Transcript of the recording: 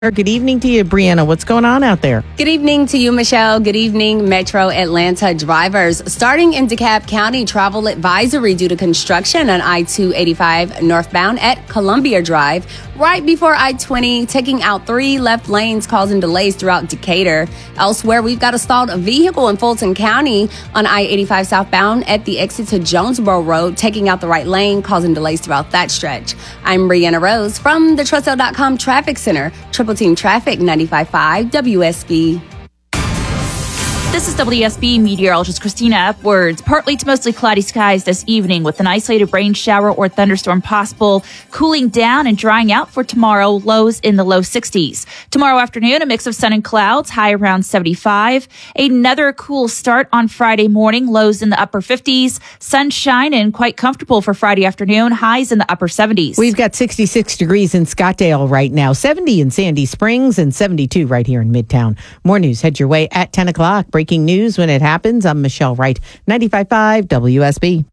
Good evening to you, Brianna. What's going on out there? Good evening to you, Michelle. Good evening, Metro Atlanta drivers. Starting in DeKalb County, travel advisory due to construction on I-285 northbound at Columbia Drive, right before I-20, taking out 3 left lanes, causing delays throughout Decatur. Elsewhere, we've got a stalled vehicle in Fulton County on I-85 southbound at the exit to Jonesboro Road, taking out the right lane, causing delays throughout that stretch. I'm Brianna Rose from the TrustL.com Traffic Center. Triple Team Traffic 95.5 WSB. This is WSB meteorologist Christina Upwards. Partly to mostly cloudy skies this evening with an isolated rain shower or thunderstorm possible. Cooling down and drying out for tomorrow, lows in the low 60s. Tomorrow afternoon, a mix of sun and clouds, high around 75. Another cool start on Friday morning, lows in the upper 50s. Sunshine and quite comfortable for Friday afternoon, highs in the upper 70s. We've got 66 degrees in Scottsdale right now, 70 in Sandy Springs, and 72 right here in Midtown. More news head your way at 10 o'clock. Breaking news when it happens. I'm Michelle Wright, 95.5 WSB.